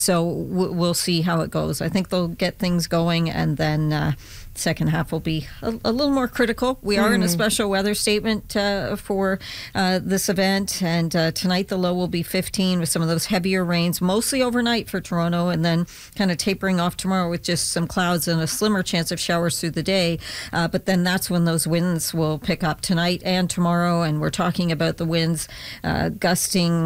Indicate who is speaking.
Speaker 1: So we'll see how it goes. I think they'll get things going, and then second half will be a little more critical. We are in a special weather statement for this event, and tonight the low will be 15 with some of those heavier rains, mostly overnight for Toronto, and then kind of tapering off tomorrow with just some clouds and a slimmer chance of showers through the day. But then that's when those winds will pick up tonight and tomorrow, and we're talking about the winds gusting